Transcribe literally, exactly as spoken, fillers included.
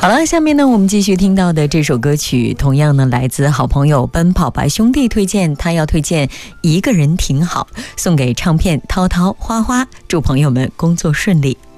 好了，下面呢我们继续听到的这首歌曲同样呢来自好朋友奔跑吧兄弟推荐，他要推荐一个人挺好，送给唱片涛涛花花，祝朋友们工作顺利。